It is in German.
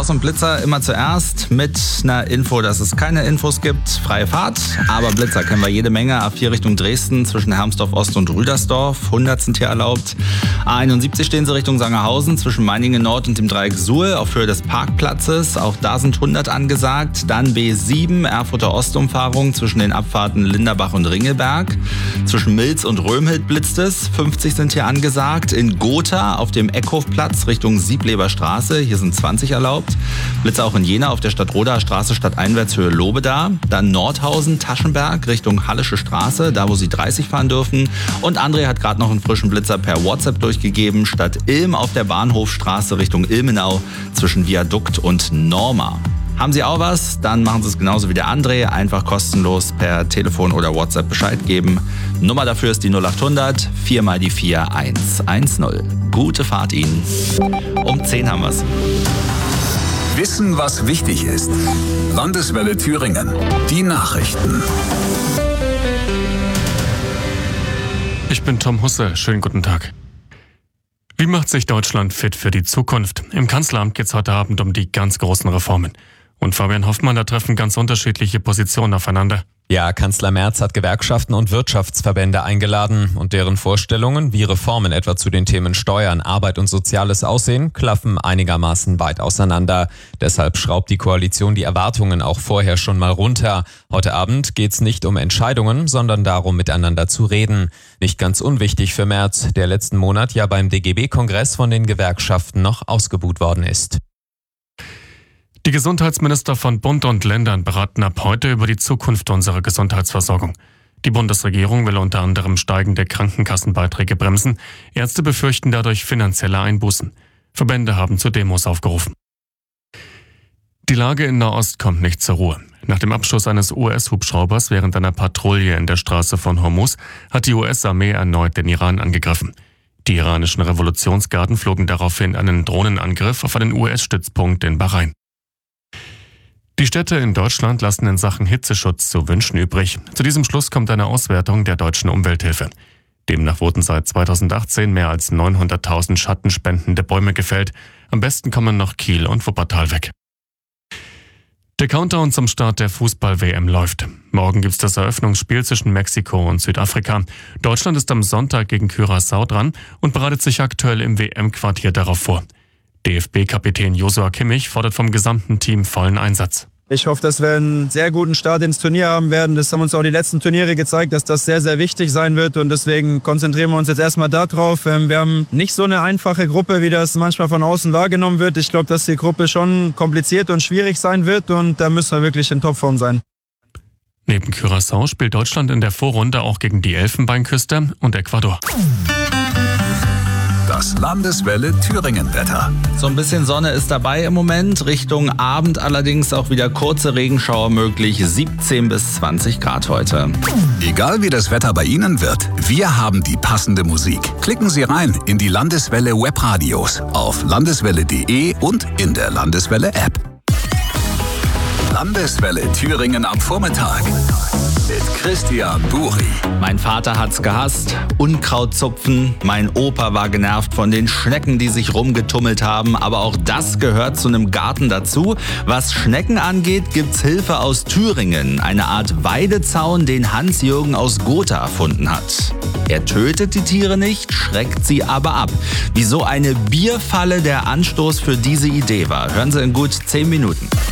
Boss und Blitzer immer zuerst mit einer Info, dass es keine Infos gibt. Freie Fahrt, aber Blitzer kennen wir jede Menge. A4 Richtung Dresden zwischen Hermsdorf Ost und Rüdersdorf. 100 sind hier erlaubt. A71 stehen sie Richtung Sangerhausen zwischen Meiningen Nord und dem Dreieck Suhl auf Höhe des Parkplatzes. Auch da sind 100 angesagt. Dann B7 Erfurter Ostumfahrung zwischen den Abfahrten Linderbach und Ringelberg. Zwischen Milz und Römhild blitzt es. 50 sind hier angesagt. In Gotha auf dem Eckhofplatz Richtung Siebleber Straße. Hier sind 20 erlaubt. Blitze auch in Jena auf der Stadtrodaer Straße stadteinwärts Höhe Lobeda. Dann Nordhausen, Taschenberg Richtung Hallische Straße, da wo Sie 30 fahren dürfen. Und André hat gerade noch einen frischen Blitzer per WhatsApp durchgegeben. Stadt Ilm auf der Bahnhofstraße Richtung Ilmenau zwischen Viadukt und Norma. Haben Sie auch was? Dann machen Sie es genauso wie der André. Einfach kostenlos per Telefon oder WhatsApp Bescheid geben. Nummer dafür ist die 0800 4 mal die 4 110. Gute Fahrt Ihnen. Um 10 haben wir es. Wissen, was wichtig ist. Landeswelle Thüringen. Die Nachrichten. Ich bin Tom Husse. Schönen guten Tag. Wie macht sich Deutschland fit für die Zukunft? Im Kanzleramt geht es heute Abend um die ganz großen Reformen. Und Fabian Hoffmann, da treffen ganz unterschiedliche Positionen aufeinander. Ja, Kanzler Merz hat Gewerkschaften und Wirtschaftsverbände eingeladen und deren Vorstellungen, wie Reformen etwa zu den Themen Steuern, Arbeit und Soziales aussehen, klaffen einigermaßen weit auseinander. Deshalb schraubt die Koalition die Erwartungen auch vorher schon mal runter. Heute Abend geht's nicht um Entscheidungen, sondern darum, miteinander zu reden. Nicht ganz unwichtig für Merz, der letzten Monat ja beim DGB-Kongress von den Gewerkschaften noch ausgebuht worden ist. Die Gesundheitsminister von Bund und Ländern beraten ab heute über die Zukunft unserer Gesundheitsversorgung. Die Bundesregierung will unter anderem steigende Krankenkassenbeiträge bremsen. Ärzte befürchten dadurch finanzielle Einbußen. Verbände haben zu Demos aufgerufen. Die Lage in Nahost kommt nicht zur Ruhe. Nach dem Abschuss eines US-Hubschraubers während einer Patrouille in der Straße von Hormuz hat die US-Armee erneut den Iran angegriffen. Die iranischen Revolutionsgarden flogen daraufhin einen Drohnenangriff auf einen US-Stützpunkt in Bahrain. Die Städte in Deutschland lassen in Sachen Hitzeschutz zu wünschen übrig. Zu diesem Schluss kommt eine Auswertung der Deutschen Umwelthilfe. Demnach wurden seit 2018 mehr als 900.000 schattenspendende Bäume gefällt. Am besten kommen noch Kiel und Wuppertal weg. Der Countdown zum Start der Fußball-WM läuft. Morgen gibt's das Eröffnungsspiel zwischen Mexiko und Südafrika. Deutschland ist am Sonntag gegen Curaçao dran und bereitet sich aktuell im WM-Quartier darauf vor. DFB-Kapitän Joshua Kimmich fordert vom gesamten Team vollen Einsatz. Ich hoffe, dass wir einen sehr guten Start ins Turnier haben werden. Das haben uns auch die letzten Turniere gezeigt, dass das sehr, sehr wichtig sein wird. Und deswegen konzentrieren wir uns jetzt erstmal darauf. Wir haben nicht so eine einfache Gruppe, wie das manchmal von außen wahrgenommen wird. Ich glaube, dass die Gruppe schon kompliziert und schwierig sein wird. Und da müssen wir wirklich in Topform sein. Neben Curaçao spielt Deutschland in der Vorrunde auch gegen die Elfenbeinküste und Ecuador. Das Landeswelle Thüringen-Wetter. So ein bisschen Sonne ist dabei im Moment. Richtung Abend allerdings auch wieder kurze Regenschauer möglich. 17 bis 20 Grad heute. Egal wie das Wetter bei Ihnen wird, wir haben die passende Musik. Klicken Sie rein in die Landeswelle Webradios auf landeswelle.de und in der Landeswelle App. Landeswelle Thüringen am Vormittag mit Christian Buri. Mein Vater hat's gehasst. Unkraut zupfen. Mein Opa war genervt von den Schnecken, die sich rumgetummelt haben. Aber auch das gehört zu einem Garten dazu. Was Schnecken angeht, gibt's Hilfe aus Thüringen. Eine Art Weidezaun, den Hans-Jürgen aus Gotha erfunden hat. Er tötet die Tiere nicht, schreckt sie aber ab. Wieso eine Bierfalle der Anstoß für diese Idee war, hören Sie in gut 10 Minuten.